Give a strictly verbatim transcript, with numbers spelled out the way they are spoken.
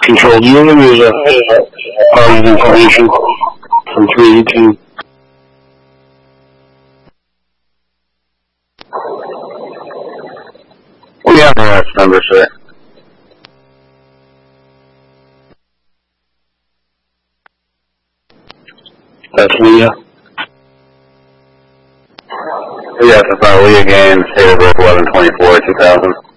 Control, do you have any uh, party information from three eighteen? We have the last number, sir. That's Leah. We have to file Leah Gaines, date of birth eleven twenty-four two thousand.